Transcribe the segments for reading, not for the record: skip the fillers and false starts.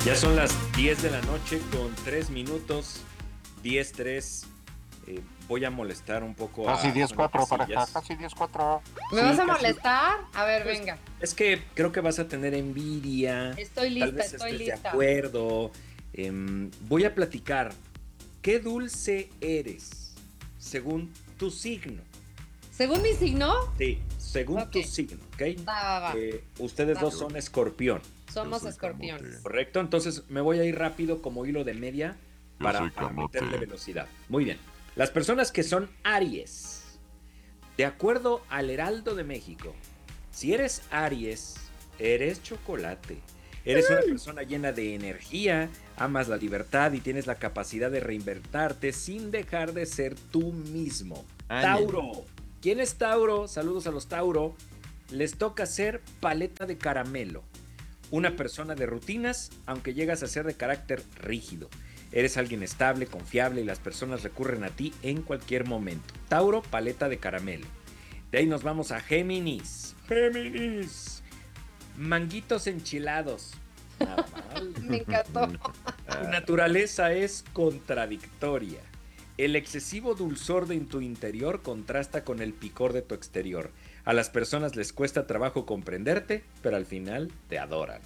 Ya son las 10 de la noche con 3 minutos, 10:03. Voy a molestar un poco Casi a 10-4, Sonia pareja, Casillas. casi 10-4. ¿Me Sí, vas a casi. molestar? A ver, Pues, venga. es que creo que vas a tener envidia. Estoy Tal lista, vez estoy estés de lista. acuerdo. Voy a platicar. ¿Qué dulce eres según tu signo? ¿Según mi signo? Sí, según Ok. tu signo, ¿ok? Va. Ustedes Va. dos son escorpión, Somos soy escorpiones. ¿correcto? Entonces me voy a ir rápido como hilo de media para soy camote. meterle velocidad. Muy bien. Las personas que son Aries, de acuerdo al Heraldo de México, si eres Aries, eres chocolate. Eres una persona llena de energía, amas la libertad y tienes la capacidad de reinventarte sin dejar de ser tú mismo. Tauro. ¿Quién es Tauro? Saludos a los Tauro. Les toca ser paleta de caramelo. Una persona de rutinas, aunque llegas a ser de carácter rígido. Eres alguien estable, confiable y las personas recurren a ti en cualquier momento. Tauro, paleta de caramelo. De ahí nos vamos a Géminis. Géminis. Manguitos enchilados. Nada mal. Me encantó. Tu naturaleza es contradictoria. El excesivo dulzor de tu interior contrasta con el picor de tu exterior. A las personas les cuesta trabajo comprenderte, pero al final te adoran.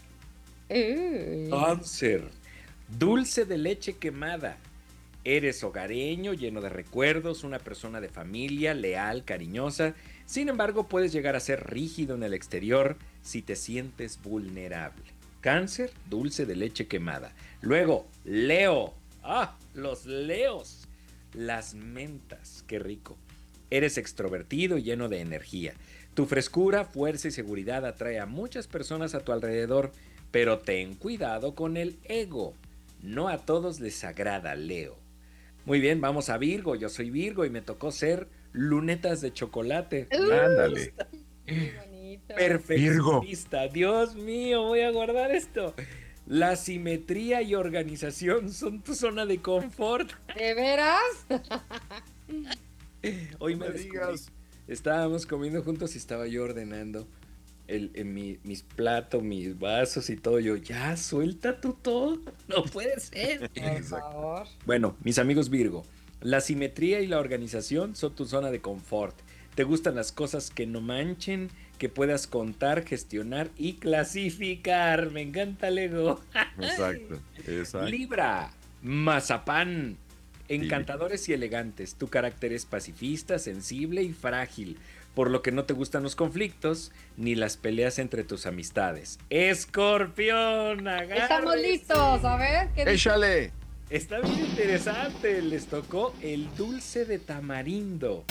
Cáncer. Dulce de leche quemada. Eres hogareño, lleno de recuerdos, una persona de familia, leal, cariñosa. Sin embargo, puedes llegar a ser rígido en el exterior si te sientes vulnerable. Cáncer, dulce de leche quemada. Luego, Leo. ¡Ah! Los leos. Las mentas. ¡Qué rico! Eres extrovertido y lleno de energía. Tu frescura, fuerza y seguridad atrae a muchas personas a tu alrededor, pero ten cuidado con el ego. No a todos les agrada, Leo. Muy bien, vamos a Virgo. Yo soy Virgo y me tocó ser lunetas de chocolate. Ándale. Qué bonito. Perfeccionista. Dios mío, voy a guardar esto. La simetría y organización son tu zona de confort. ¿De veras? Hoy No me me descubrí. digas. Estábamos comiendo juntos y estaba yo ordenando mis platos, mis vasos y todo. Yo, ya, suelta tú todo. No puede ser. Por favor. Bueno, mis amigos Virgo, la simetría y la organización son tu zona de confort. Te gustan las cosas que no manchen, que puedas contar, gestionar y clasificar. Me encanta el ego. Exacto. Libra, mazapán. Encantadores y elegantes. Tu carácter es pacifista, sensible y frágil, por lo que no te gustan los conflictos ni las peleas entre tus amistades. Escorpión, agárrese. Estamos listos. A ver, ¿qué dice? ¡Échale! Está bien interesante. Les tocó el dulce de tamarindo.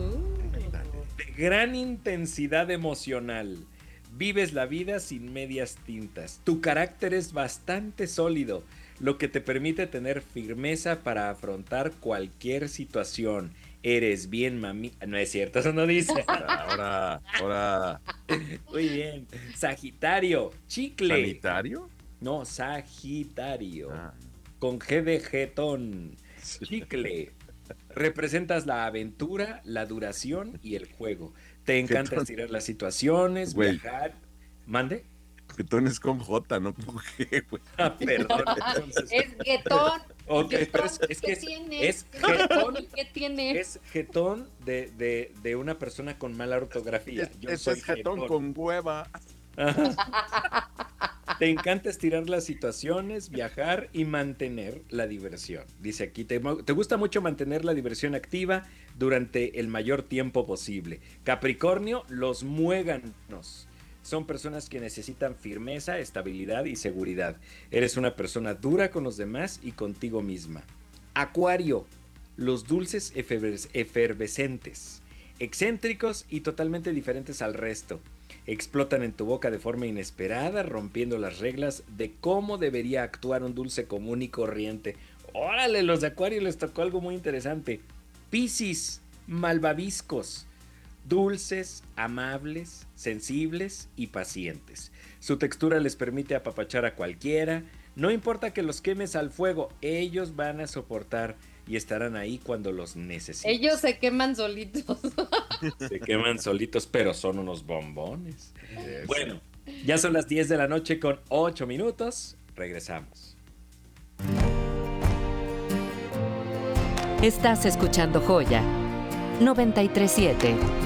De gran intensidad emocional. Vives la vida sin medias tintas. Tu carácter es bastante sólido, lo que te permite tener firmeza para afrontar cualquier situación. Eres bien mami... No es cierto, eso no dice. Ahora. Muy bien. Sagitario, chicle. ¿Sanitario? No, Sagitario. Ah. Con G de jetón. Chicle. Representas la aventura, la duración y el juego. Te encanta Jetón. estirar las situaciones, Güey. viajar. ¿Mande? Jetón es con J, no con G, güey. Ah, perdón. Entonces, Es guetón. ok, Guetón, pero es que ¿qué es tiene? jetón. ¿Qué tiene? Es jetón de una persona con mala ortografía. Yo Ese soy es jetón con hueva. Ajá. Te encanta estirar las situaciones, viajar y mantener la diversión. Dice aquí, te gusta mucho mantener la diversión activa durante el mayor tiempo posible. Capricornio, los muéganos. Son personas que necesitan firmeza, estabilidad y seguridad. Eres una persona dura con los demás y contigo misma. Acuario, los dulces efervescentes, excéntricos y totalmente diferentes al resto. Explotan en tu boca de forma inesperada, rompiendo las reglas de cómo debería actuar un dulce común y corriente. ¡Órale! Los de Acuario les tocó algo muy interesante. Piscis, malvaviscos. Dulces, amables, sensibles y pacientes. Su textura les permite apapachar a cualquiera. No importa que los quemes al fuego, ellos van a soportar y estarán ahí cuando los necesiten. Ellos se queman solitos. Se queman solitos, pero son unos bombones. Eso. Bueno, ya son las 10 de la noche con 8 minutos. Regresamos. Estás escuchando Joya 937.